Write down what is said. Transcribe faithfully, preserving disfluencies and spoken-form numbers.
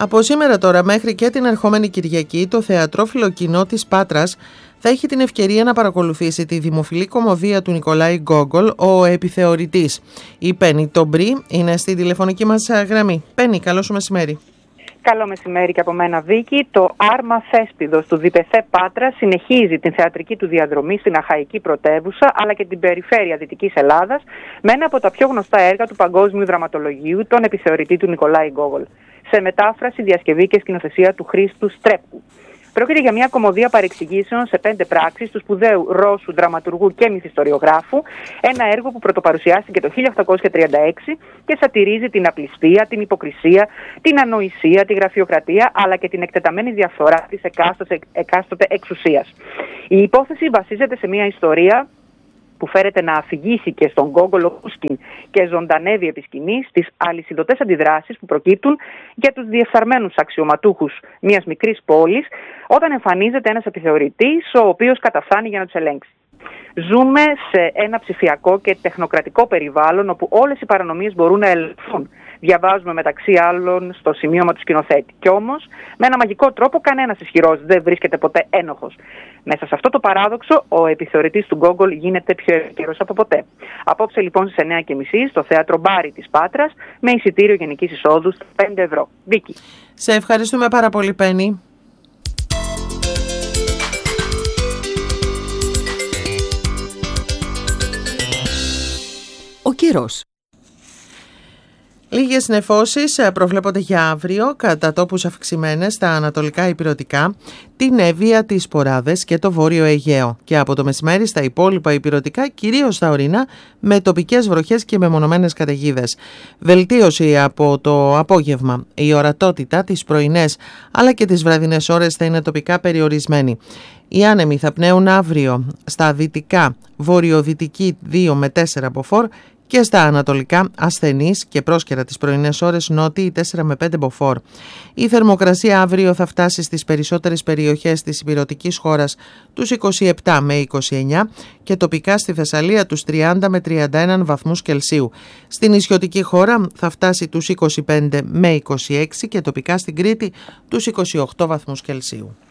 Από σήμερα τώρα μέχρι και την ερχόμενη Κυριακή, το θεατρόφιλο κοινό της Πάτρας θα έχει την ευκαιρία να παρακολουθήσει τη δημοφιλή κωμωδία του Νικολάη Γκόγκολ, ο Επιθεωρητής. Η Πέννη Τομπρί είναι στη τηλεφωνική μας γραμμή. Πέννη, καλό σου μεσημέρι. Καλό μεσημέρι και από μένα, Βίκη. Το Άρμα Θέσπιδος του ΔΠΘ Πάτρα συνεχίζει την θεατρική του διαδρομή στην Αχαϊκή πρωτεύουσα αλλά και την περιφέρεια Δυτικής Ελλάδας με ένα από τα πιο γνωστά έργα του παγκόσμιου δραματολογίου, τον Επιθεωρητή του Νικολάη Γκόγκολ. Σε μετάφραση, διασκευή και σκηνοθεσία του Χρήστου Στρέπκου. Πρόκειται για μια κωμωδία παρεξηγήσεων σε πέντε πράξεις του σπουδαίου Ρώσου δραματουργού και μυθιστοριογράφου, ένα έργο που πρωτοπαρουσιάστηκε το χίλια οκτακόσια τριάντα έξι και σατυρίζει την απληστία, την υποκρισία, την ανοησία, τη γραφειοκρατία αλλά και την εκτεταμένη διαφθορά της εκάστοτε, εκάστοτε εξουσίας. Η υπόθεση βασίζεται σε μια ιστορία που φέρεται να αφηγήσει και στον Γκόγκολ Πούσκιν και ζωντανεύει επί σκηνής τις αλυσιδωτές αντιδράσεις που προκύπτουν για τους διεφθαρμένους αξιωματούχους μιας μικρής πόλης όταν εμφανίζεται ένας επιθεωρητής ο οποίος καταφθάνει για να τους ελέγξει. Ζούμε σε ένα ψηφιακό και τεχνοκρατικό περιβάλλον όπου όλες οι παρανομίες μπορούν να ελεγχθούν. Διαβάζουμε μεταξύ άλλων στο σημείωμα του σκηνοθέτη. Κι όμως, με ένα μαγικό τρόπο, κανένας ισχυρός δεν βρίσκεται ποτέ ένοχος. Μέσα σε αυτό το παράδοξο, ο επιθεωρητής του Γκόγκολ γίνεται πιο επίκαιρος από ποτέ. Απόψε λοιπόν στις εννιά και μισή στο θέατρο Μπάρι της Πάτρας με εισιτήριο γενικής εισόδου πέντε ευρώ. Βίκη. Σε ευχαριστούμε πάρα πολύ, Πέννη. Ο καιρός. Λίγες νεφώσεις προβλέπονται για αύριο, κατά τόπους αυξημένες στα ανατολικά ηπειρωτικά, την Εύβοια, τις Ποράδες και το Βόρειο Αιγαίο και από το μεσημέρι στα υπόλοιπα ηπειρωτικά, κυρίως στα ορεινά, με τοπικές βροχές και μεμονωμένες καταιγίδες. Βελτίωση από το απόγευμα. Η ορατότητα τις πρωινές αλλά και τις βραδινές ώρες θα είναι τοπικά περιορισμένη. Οι άνεμοι θα πνέουν αύριο στα δυτικά, βορειοδυτική δύο με τέσσερα μποφόρ και στα ανατολικά ασθενείς και πρόσκαιρα τις πρωινές ώρες νότιοι τέσσερα με πέντε μποφόρ. Η θερμοκρασία αύριο θα φτάσει στις περισσότερες περιοχές της ηπειρωτικής χώρας τους είκοσι επτά με είκοσι εννιά και τοπικά στη Θεσσαλία τους τριάντα με τριάντα ένα βαθμούς Κελσίου. Στην νησιωτική χώρα θα φτάσει τους είκοσι πέντε με είκοσι έξι και τοπικά στην Κρήτη τους είκοσι οκτώ βαθμούς Κελσίου.